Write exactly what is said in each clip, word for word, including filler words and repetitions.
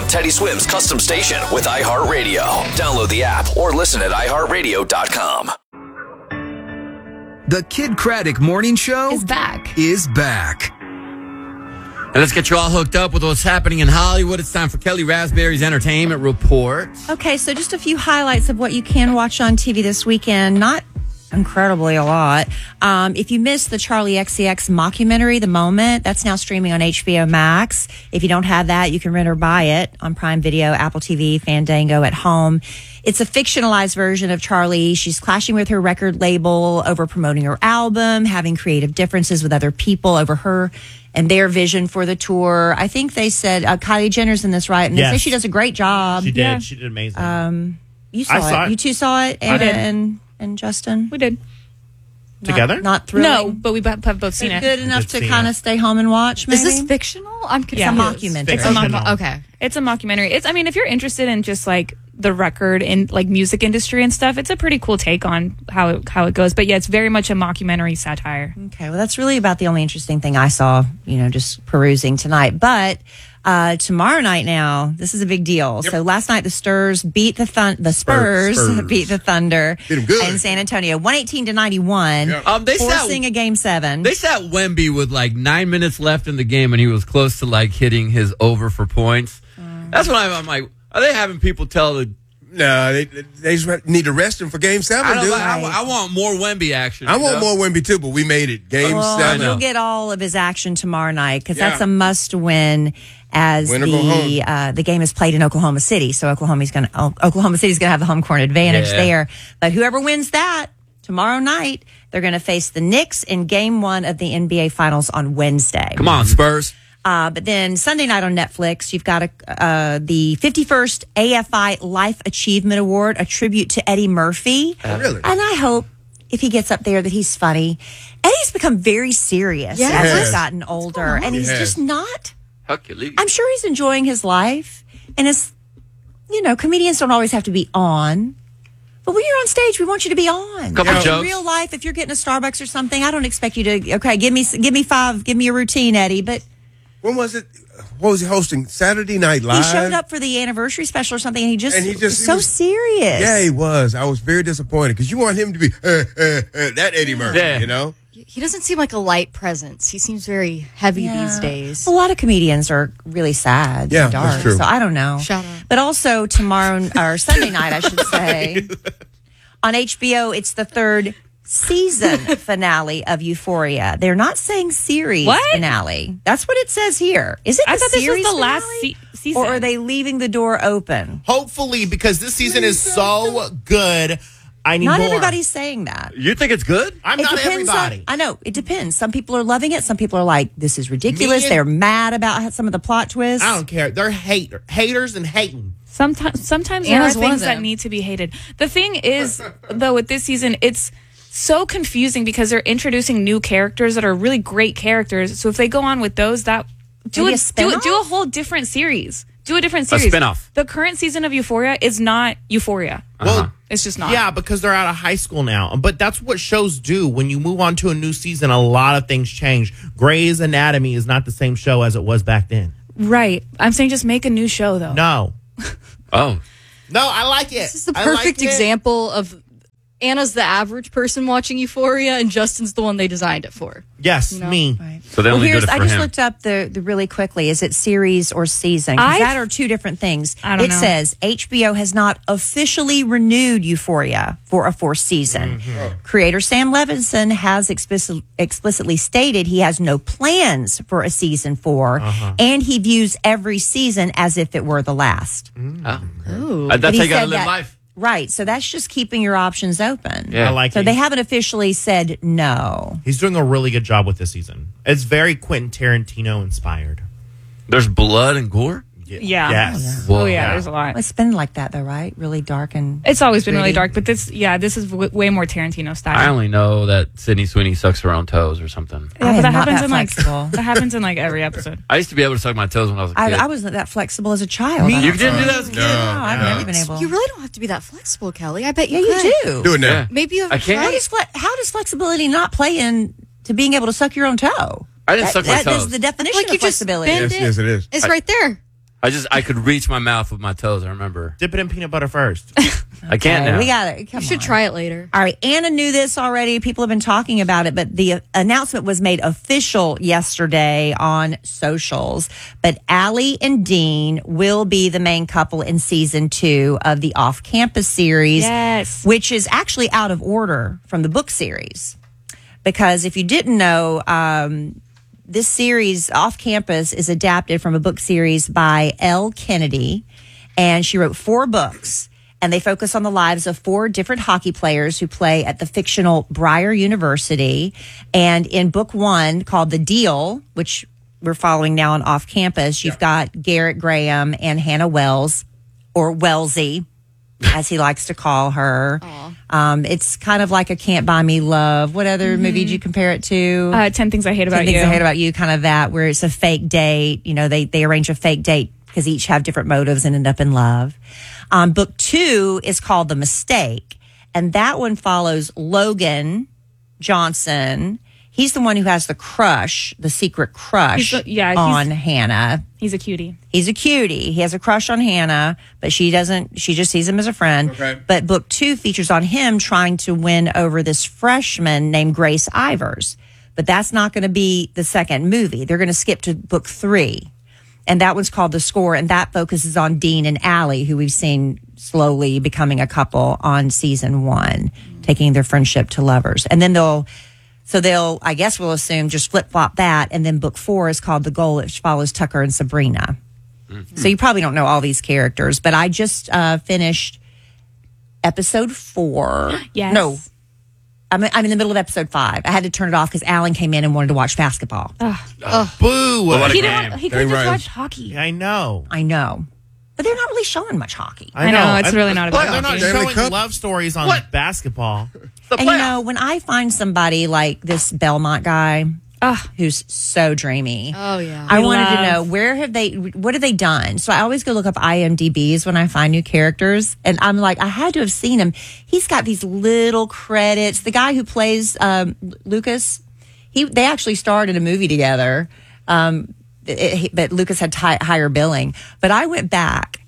Teddy Swims' custom station with iHeartRadio. Download the app or listen at i heart radio dot com. The Kid Craddock Morning Show is back. Is back. And let's get you all hooked up with what's happening in Hollywood. It's time for Kelly Raspberry's Entertainment Report. Okay, so just a few highlights of what you can watch on T V this weekend. Not incredibly a lot. Um, if you missed the Charlie X C X mockumentary, The Moment, that's now streaming on H B O Max. If you don't have that, you can rent or buy it on Prime Video, Apple T V, Fandango at home. It's a fictionalized version of Charlie. She's clashing with her record label over promoting her album, having creative differences with other people over her and their vision for the tour. I think they said uh, Kylie Jenner's in this, right? And yes. they say she does a great job. She did. Yeah. She did amazing. Um, you saw, I it. saw it. You two saw it, Anna did. and and Justin. We did. Together? Not, not thrilling. No, but we both- have both seen it. Good enough We've to seen kind it. of stay home and watch. Maybe? Is this fictional? I'm confused. Yeah. It's a mockumentary. It's a mock- Fictional. Okay. It's a mockumentary. It's. I mean, if you're interested in just like the record and like music industry and stuff, it's a pretty cool take on how it, how it goes. But yeah, it's very much a mockumentary satire. Okay, well, that's really about the only interesting thing I saw, you know, just perusing tonight. But uh, tomorrow night now, this is a big deal. So last night, the Sturs beat the thun- the Spurs, Spurs. beat the Thunder Beat 'em good. in San Antonio, one eighteen to ninety-one, Yeah. Um, they forcing sat, a game seven. They sat Wemby with like nine minutes left in the game, and he was close to like hitting his over for points. Mm. That's when I'm, I'm like, are they having people tell the? No, they they just need to rest him for game seven, I, don't, dude. I, I want more Wemby action. I you want know? more Wemby too, but we made it. Game well, seven. you'll get all of his action tomorrow night because Yeah. that's a must win. As Win or go the home. uh, the game is played in Oklahoma City, so Oklahoma's going to Oklahoma City's going to have the home court advantage Yeah. there. But whoever wins that tomorrow night, they're going to face the Knicks in Game One of the N B A Finals on Wednesday. Come on, Spurs. Uh, but then Sunday night on Netflix, you've got a, uh, the fifty-first A F I Life Achievement Award, a tribute to Eddie Murphy. Oh, really? And I hope if he gets up there that he's funny. Eddie's become very serious Yes. as he's Yes. gotten older, and he's Yes. just not. Hercules. I'm sure he's enjoying his life, and it's, you know, comedians don't always have to be on. But when you're on stage, we want you to be on. Couple In jokes. real life, if you're getting a Starbucks or something, I don't expect you to. Okay, give me give me five, give me a routine, Eddie. But When was it? What was he hosting? Saturday Night Live? he showed up for the anniversary special or something, and he just, And he just- was he so was- serious. Yeah, he was. I was very disappointed because you want him to be uh, uh, uh, that Eddie Murphy, Yeah. you know? He doesn't seem like a light presence. He seems very heavy Yeah. these days. A lot of comedians are really sad, Yeah, and dark. that's true. So I don't know. Shout out. But also tomorrow or Sunday night, I should say, on H B O, it's the third season finale of Euphoria. They're not saying series What? finale. That's what it says here. Is it? I the thought this was series the last finale? se- season. Or are they leaving the door open? Hopefully, because this season is so good, I need Not more. everybody's saying that. You think it's good? I'm It not depends everybody. On, I know it depends. Some people are loving it. Some people are like, "This is ridiculous." Me and- They're mad about some of the plot twists. I don't care. They're hater, haters and hating. Sometimes, sometimes there Anna's are one of things that them. need to be hated. The thing is, though, with this season, it's so confusing because they're introducing new characters that are really great characters. So if they go on with those, that do Maybe a, a do, spin-off? do a whole different series. Do a different A series. spin-off. The current season of Euphoria is not Euphoria. Well, It's just not. yeah, because they're out of high school now. But that's what shows do. When you move on to a new season, a lot of things change. Grey's Anatomy is not the same show as it was back then. Right. I'm saying just make a new show, though. No. Oh. No, I like it. This is the I like perfect it. example of Anna's the average person watching Euphoria, and Justin's the one they designed it for. Yes, You know? me. Right. So they well, only did here's, it for I just him. looked up the, the really quickly. Is it series or season? Because I've- that are two different things. I don't it know. says H B O has not officially renewed Euphoria for a fourth season. Mm-hmm. Creator Sam Levinson has explicit, explicitly stated he has no plans for a season four, Uh-huh. and he views every season as if it were the last. Oh. Ooh. Uh, But That's he how you got to said live that- life. Right. So that's just keeping your options open. Yeah. I like So it. they haven't officially said no. He's doing a really good job with this season. It's very Quentin Tarantino inspired. There's blood and gore? Yeah. Yes. Oh, yeah, Yeah. there's a lot. It's been like that though, right? Really dark and It's always been really gritty. dark, but this, yeah, this is w- way more Tarantino style. I only know that Sydney Sweeney sucks her own toes or something. yeah, I but am that not happens that in like flexible. that happens in like every episode. I used to be able to suck my toes when I was a I, kid. I wasn't that flexible as a child. I you don't didn't do think. that as a kid? No, I've never been able. You really don't have to be that flexible, Kelly. I bet you yeah, could. you do. Do it now. Yeah. Maybe you have I a can't. How does, fle- how does flexibility not play in to being able to suck your own toe? I didn't That- suck my that toes. is the definition Like of you just flexibility. bend Yes, yes, it is. It's right there. I just I could reach my mouth with my toes. I remember. Dip it in peanut butter first. I can't Okay, now. we got it. You should try it later. All right, Anna knew this already. People have been talking about it, but the announcement was made official yesterday on socials. But Allie and Dean will be the main couple in season two of the Off Campus series, Yes. which is actually out of order from the book series. Because if you didn't know, um, this series, Off Campus, is adapted from a book series by Elle Kennedy, and she wrote four books. And they focus on the lives of four different hockey players who play at the fictional Briar University. And in book one, called The Deal, which we're following now on Off Campus, you've got Garrett Graham and Hannah Wells, or Wellesley, as he likes to call her. Um, it's kind of like a Can't Buy Me Love. What other Mm-hmm. movie did you compare it to? Uh, Ten Things I Hate About Ten Things You. I Hate About You, kind of that, where it's a fake date. You know, they, they arrange a fake date because each have different motives and end up in love. Um, book two is called The Mistake, and that one follows Logan Johnson. He's the one who has the crush, the secret crush He's the- yeah, he's- on Hannah. He's a cutie. He's a cutie. He has a crush on Hannah, but she doesn't, she just sees him as a friend. Okay. But book two features on him trying to win over this freshman named Grace Ivers. But that's not going to be the second movie. They're going to skip to book three. And that one's called The Score, and that focuses on Dean and Allie, who we've seen slowly becoming a couple on season one, taking their friendship to lovers. And then they'll, so they'll, I guess we'll assume, just flip flop that. And then book four is called The Goal, which follows Tucker and Sabrina. Mm-hmm. So you probably don't know all these characters, but I just uh, finished episode four. Yes. No. I'm, I'm in the middle of episode five. I had to turn it off because Alan came in and wanted to watch basketball. Boo! what a He game. didn't. He Very could have just right. watched hockey. I know. I know. But they're not really showing much hockey. I know, it's really not about They're not hockey. Stanley showing Cup? love stories on What? basketball. And you know, when I find somebody like this Belmont guy Ugh. who's so dreamy, Oh, yeah. I We wanted to love- know, where have they, what have they done? So I always go look up I M D B's when I find new characters. And I'm like, I had to have seen him. He's got these little credits. The guy who plays um, Lucas, he they actually starred in a movie together. Um, it- it- but Lucas had ti higher billing. But I went back.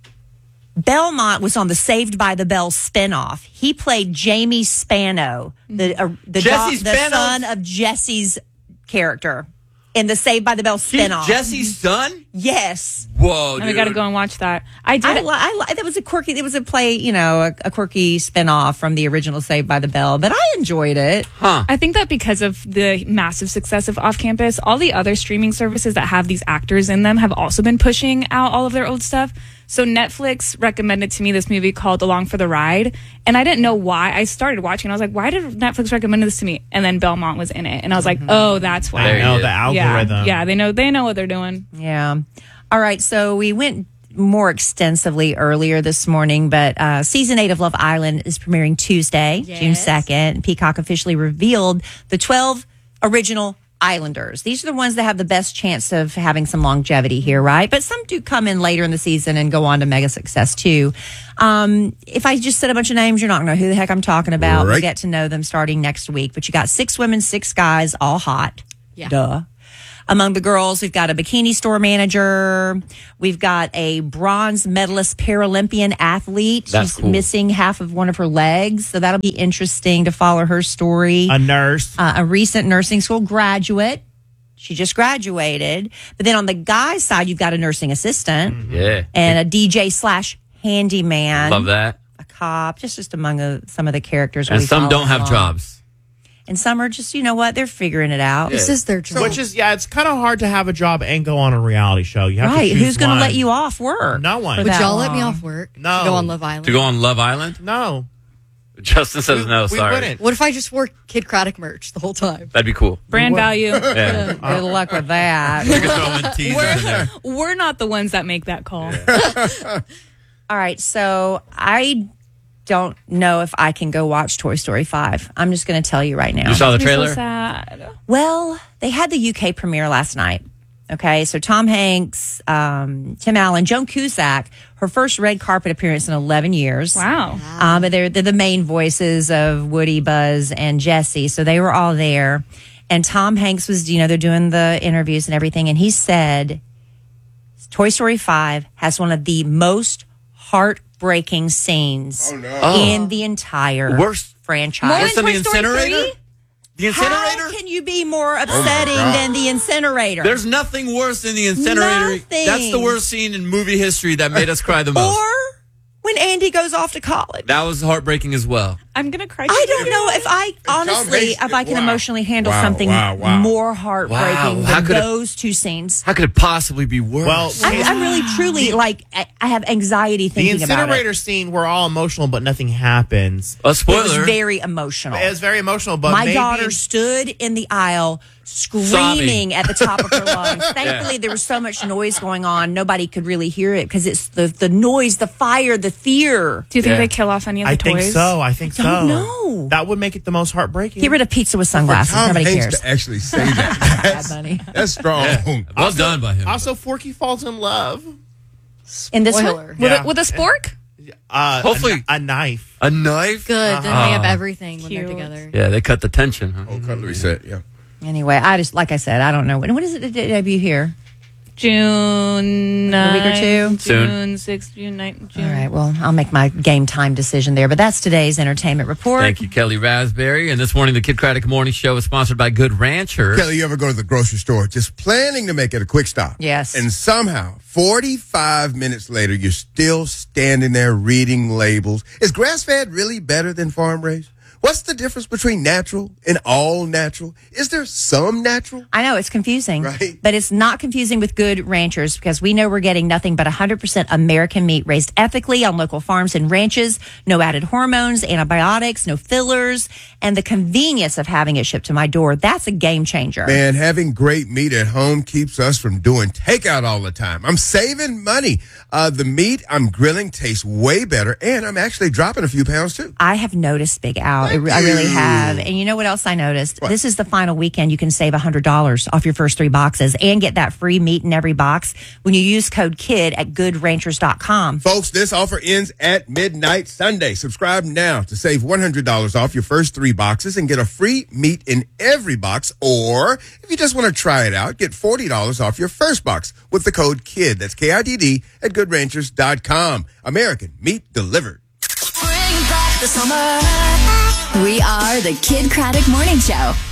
Belmont was on the Saved by the Bell spinoff. He played Jamie Spano, the uh, the, Jesse da- the Spano's- son of Jesse's character in the Saved by the Bell He's spinoff. Jesse's son? Yes, Whoa, And dude. we got to go and watch that. I did. I, li- I li- that was a quirky. It was a play, you know, a, a quirky spinoff from the original Saved by the Bell, but I enjoyed it. Huh. I think that because of the massive success of Off Campus, all the other streaming services that have these actors in them have also been pushing out all of their old stuff. So Netflix recommended to me this movie called Along for the Ride, and I didn't know why. I started watching, and I was like, why did Netflix recommend this to me? And then Belmont was in it, and I was like, oh, that's why. I know you the go. algorithm. Yeah, yeah, they know they know what they're doing. Yeah. All right. So we went more extensively earlier this morning, but uh, season eight of Love Island is premiering Tuesday, June second. Peacock officially revealed the twelve original Islanders. These are the ones that have the best chance of having some longevity here, right? But some do come in later in the season and go on to mega success too. Um, if I just said a bunch of names, you're not going to know who the heck I'm talking about. We'll Right. get to know them starting next week. But you got six women, six guys, all hot. Yeah. Duh. Among the girls, we've got a bikini store manager. We've got a bronze medalist Paralympian athlete. That's She's cool. missing half of one of her legs. So that'll be interesting to follow her story. A nurse. Uh, a recent nursing school graduate. She just graduated. But then on the guy's side, you've got a nursing assistant Yeah. and a D J slash handyman. Love that. A cop, just, just among uh, some of the characters. And we some follow don't have along. jobs. And some are just, you know what, they're figuring it out. This is their job. Which is, yeah, it's kind of hard to have a job and go on a reality show. You have Right. to choose Who's going to one. let you off work? No one. for Would that y'all let me long? off work? No. To go on Love Island? To go on Love Island? No. Justin says We- no, we sorry. wouldn't. What if I just wore Kid Craddock merch the whole time? That'd be cool. Brand value. Yeah. Good luck with that. Throwing teasers in there. We're not the ones that make that call. All right, so I don't know if I can go watch Toy Story five. I'm just going to tell you right now. You saw the Makes me so trailer? sad. Well, they had the U K premiere last night. Okay, so Tom Hanks, um, Tim Allen, Joan Cusack, her first red carpet appearance in eleven years. Wow. Um, but they're, they're the main voices of Woody, Buzz, and Jesse. So they were all there. And Tom Hanks was, you know, they're doing the interviews and everything. And he said Toy Story five has one of the most heartbreaking scenes Oh, no. Oh. in the entire Worst. franchise. More Worse than Toy the Story incinerator? three? The incinerator? How can you be more upsetting God. than the incinerator? There's nothing worse than the incinerator. Nothing. That's the worst scene in movie history that made us cry the most. or when Andy goes off to college. That was heartbreaking as well. I'm gonna cry. I don't know if I Tom honestly Hanks- if I can wow. emotionally handle Wow, something wow, wow. more heartbreaking Wow. How than could it- those two scenes. How could it possibly be worse? Well, I, I'm really truly like I, I have anxiety the thinking about incinerator it. scene, we're all emotional, but nothing happens. a It spoiler. was very emotional. It was very emotional, but My maybe daughter stood in the aisle screaming Sobbing. at the top of her lungs. Thankfully, there was so much noise going on, nobody could really hear it because it's the, the noise, the fire, the fear. Do you think Yeah. they kill off any of the I toys? think so. I think I don't so. know. That would make it the most heartbreaking. Get rid of pizza with For sunglasses. Tom Nobody Hanks cares. to actually say that, that's, money. that's strong. Yeah. Well done by him. Also, Forky falls in love. In this Spoiler. one? With, Yeah. a, with a spork? Uh, Hopefully- a, a knife. A knife? Good. Then they have everything when Cute. they're together. Yeah, they cut the tension. Huh? Oh, cutlery set, yeah. Anyway, I just, like I said, I don't know. When, when is it to debut here? June A week or two? Soon. June sixth, June ninth, June. All right, well, I'll make my game time decision there. But that's today's entertainment report. Thank you, Kelly Raspberry. And this morning, the Kid Craddock Morning Show is sponsored by Good Rancher. Kelly, you ever go to the grocery store just planning to make it a quick stop? Yes. And somehow, forty-five minutes later, you're still standing there reading labels. Is grass-fed really better than farm-raised? What's the difference between natural and all natural? Is there some natural? I know it's confusing, Right. but it's not confusing with Good Ranchers because we know we're getting nothing but one hundred percent American meat raised ethically on local farms and ranches. No added hormones, antibiotics, no fillers, and the convenience of having it shipped to my door. That's a game changer. Man, having great meat at home keeps us from doing takeout all the time. I'm saving money. Uh, the meat I'm grilling tastes way better, and I'm actually dropping a few pounds too. I have noticed Big Al. It, re- I really have. And you know what else I noticed? This is the final weekend. You can save one hundred dollars off your first three boxes and get that free meat in every box when you use code KID at good ranchers dot com. Folks, this offer ends at midnight Sunday. Subscribe now to save one hundred dollars off your first three boxes and get a free meat in every box. Or if you just want to try it out, get forty dollars off your first box with the code KID. That's K I D D at good ranchers dot com. American meat delivered. We are the Kid Craddock Morning Show.